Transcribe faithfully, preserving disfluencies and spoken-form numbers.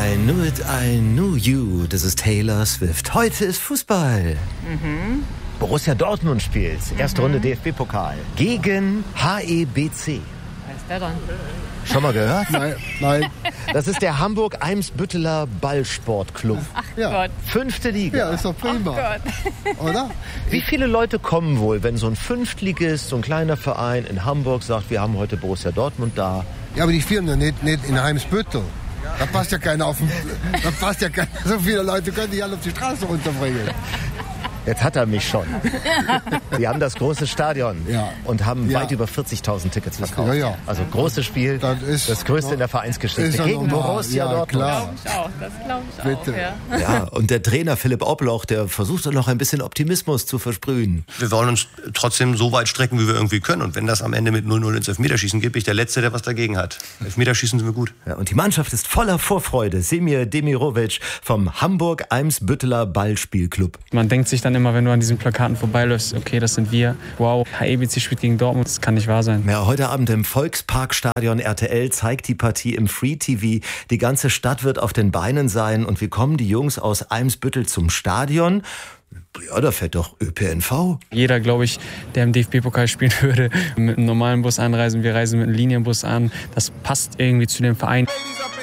I knew it, I knew you. Das ist Taylor Swift. Heute ist Fußball. Mhm. Borussia Dortmund spielt. Erste Mhm. Runde D F B-Pokal. Gegen H E B C. Was ist der dann? Schon mal gehört? Nein, nein. Das ist der Hamburg-Eimsbütteler Ballsportclub. Ach Ja. Gott. Fünfte Liga. Ja, ist doch prima. Ach Gott. Oder? Wie viele Leute kommen wohl, wenn so ein Fünftligist, so ein kleiner Verein in Hamburg sagt, wir haben heute Borussia Dortmund da? Ja, aber die spielen doch nicht, nicht in Heimsbüttel. Da passt ja keiner auf den, da passt ja keiner, so viele Leute können die alle auf die Straße runterbringen. Jetzt hat er mich schon. Die haben das große Stadion Ja. und haben Ja. weit über vierzigtausend Tickets verkauft. Ja, ja. Also großes Spiel, Das das, ist größte noch- in der ist Vereinsgeschichte ja gegen normal. Borussia Ja, Dortmund. klar. Glaube ich auch. Das glaube ich auch. Bitte. Ja. Ja, und der Trainer Philipp Obloch, der versucht dann noch ein bisschen Optimismus zu versprühen. Wir wollen uns trotzdem so weit strecken, wie wir irgendwie können. Und wenn das am Ende mit null null ins Elfmeterschießen geht, bin ich der Letzte, der was dagegen hat. Elfmeterschießen sind wir gut. Ja, und die Mannschaft ist voller Vorfreude. Semir Demirovic vom Hamburg-Eimsbütteler Ballspielclub. Man denkt sich dann immer, wenn du an diesen Plakaten vorbeiläufst, okay, das sind wir. Wow, H E B C spielt gegen Dortmund, das kann nicht wahr sein. Ja, heute Abend im Volksparkstadion R T L zeigt die Partie im Free T V. Die ganze Stadt wird auf den Beinen sein. Und wie kommen die Jungs aus Eimsbüttel zum Stadion? Ja, da fährt doch Ö P N V. Jeder, glaube ich, der im D F B-Pokal spielen würde, mit einem normalen Bus anreisen. Wir reisen mit einem Linienbus an. Das passt irgendwie zu dem Verein.